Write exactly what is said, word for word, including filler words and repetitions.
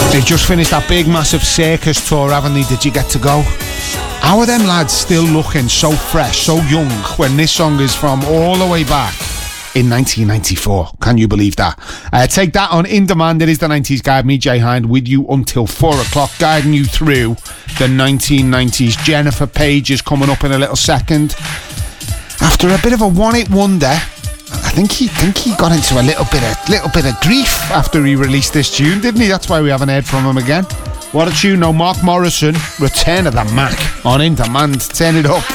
They just finished that big massive circus tour, haven't they? Did you get to go? How are them lads still looking so fresh, so young, when this song is from all the way back in nineteen ninety-four? Can you believe that? Uh, take that on In Demand. It is the nineties Guide. Me, Jay Hind, with you until four o'clock, guiding you through the nineteen nineties. Jennifer Page is coming up in a little second. After a bit of a one-hit wonder, I think he think he got into a little bit of little bit of grief after he released this tune, didn't he? That's why we haven't heard from him again. What a tune! No, Mark Morrison, Return of the Mac on In Demand. Turn it up.